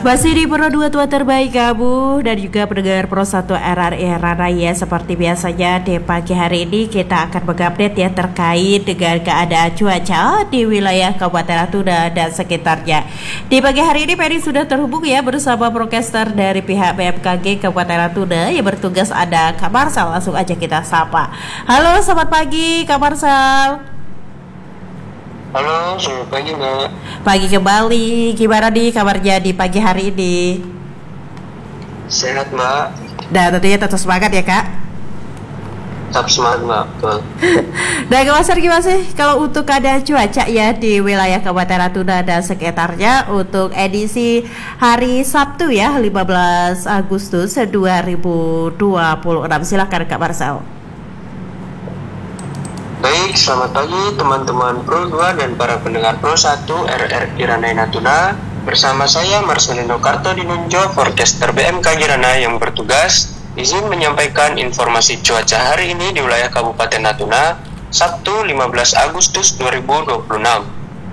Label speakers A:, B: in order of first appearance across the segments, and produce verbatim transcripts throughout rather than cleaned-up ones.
A: Masih di Pro dua tua terbaik kamu dan juga pendengar Pro satu R R I Ranai. Seperti biasanya di pagi hari ini kita akan mengupdate ya terkait dengan keadaan cuaca di wilayah Kabupaten Natuna dan sekitarnya. Di pagi hari ini Peri sudah terhubung ya bersama procaster dari pihak B M K G Kabupaten Natuna yang bertugas ada Kak Marsal. Langsung aja kita sapa. Halo, selamat pagi Kak Marsal.
B: Halo, selamat pagi Mbak.
A: Pagi kembali, gimana nih kabarnya di pagi hari ini?
B: Sehat Mbak.
A: Dan tentunya tetap semangat ya Kak.
B: Tetap semangat Mbak. Betul.
A: Nah Kak Marsal gimana sih kalau untuk keadaan cuaca ya di wilayah Kabupaten Natuna dan sekitarnya untuk edisi hari Sabtu ya lima belas Agustus dua ribu dua puluh enam. Silakan Kak Marsal.
B: Baik, selamat pagi teman-teman Pro dua dan para pendengar Pro satu R R I Ranai Natuna. Bersama saya Marcelino Kartodinunjo, forecaster B M K G Ranai yang bertugas izin menyampaikan informasi cuaca hari ini di wilayah Kabupaten Natuna, Sabtu lima belas Agustus dua ribu dua puluh enam.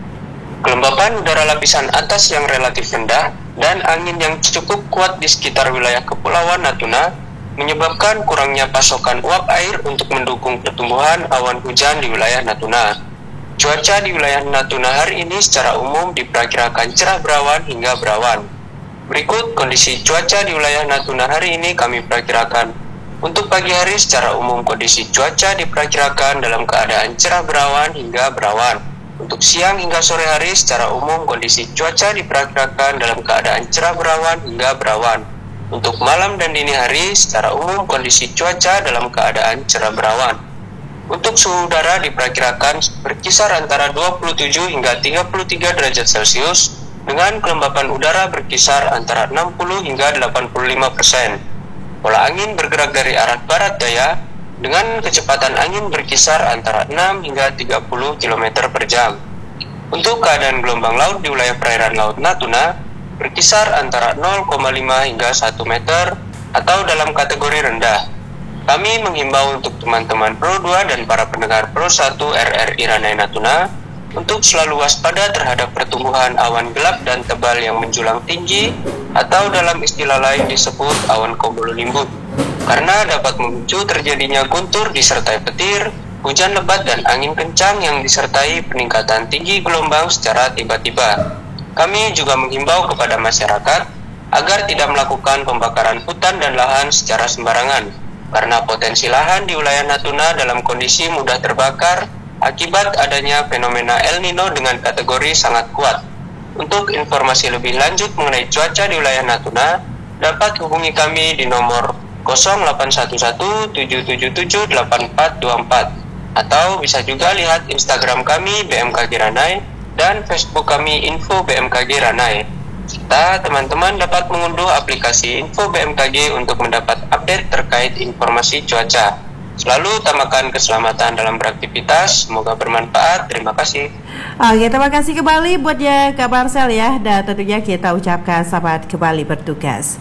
B: Kelembapan udara lapisan atas yang relatif rendah dan angin yang cukup kuat di sekitar wilayah Kepulauan Natuna menyebabkan kurangnya pasokan uap air untuk mendukung pertumbuhan awan hujan di wilayah Natuna. Cuaca di wilayah Natuna hari ini secara umum diperkirakan cerah berawan hingga berawan. Berikut kondisi cuaca di wilayah Natuna hari ini kami perkirakan. Untuk pagi hari secara umum kondisi cuaca diperkirakan dalam keadaan cerah berawan hingga berawan. Untuk siang hingga sore hari secara umum kondisi cuaca diperkirakan dalam keadaan cerah berawan hingga berawan. Untuk malam dan dini hari, secara umum kondisi cuaca dalam keadaan cerah berawan. Untuk suhu udara diperkirakan berkisar antara dua puluh tujuh hingga tiga puluh tiga derajat Celcius, dengan kelembapan udara berkisar antara enam puluh hingga delapan puluh lima persen. Pola angin bergerak dari arah barat daya, dengan kecepatan angin berkisar antara enam hingga tiga puluh kilometer per jam. Untuk keadaan gelombang laut di wilayah perairan Laut Natuna, berkisar antara nol koma lima hingga satu meter atau dalam kategori rendah. Kami menghimbau untuk teman-teman Pro dua dan para pendengar Pro satu R R I Ranai Natuna untuk selalu waspada terhadap pertumbuhan awan gelap dan tebal yang menjulang tinggi atau dalam istilah lain disebut awan cumulonimbus, karena dapat memicu terjadinya guntur disertai petir, hujan lebat dan angin kencang yang disertai peningkatan tinggi gelombang secara tiba-tiba. Kami juga menghimbau kepada masyarakat agar tidak melakukan pembakaran hutan dan lahan secara sembarangan, karena potensi lahan di wilayah Natuna dalam kondisi mudah terbakar akibat adanya fenomena El Nino dengan kategori sangat kuat. Untuk informasi lebih lanjut mengenai cuaca di wilayah Natuna, dapat hubungi kami di nomor nol delapan satu satu tujuh tujuh tujuh delapan empat dua empat atau bisa juga lihat Instagram kami B M K G Ranai dan Facebook kami Info B M K G Ranai. Serta teman-teman dapat mengunduh aplikasi Info B M K G untuk mendapat update terkait informasi cuaca. Selalu utamakan keselamatan dalam beraktivitas. Semoga bermanfaat. Terima kasih.
A: Oke, terima kasih kembali buat ya Kak Marsal ya. Dan tentunya kita ucapkan selamat kembali bertugas.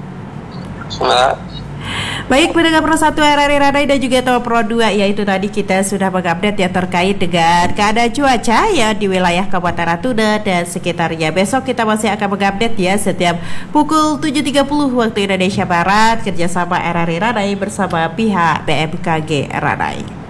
B: Semoga.
A: Baik, pendengar Pro satu R R I Ranai dan juga Pro Pro dua, yaitu tadi kita sudah mengupdate ya terkait dengan keadaan cuaca ya di wilayah Kabupaten Natuna dan sekitarnya. Besok kita masih akan mengupdate ya setiap pukul tujuh tiga puluh waktu Indonesia Barat kerjasama R R I Ranai bersama pihak B M K G Ranai.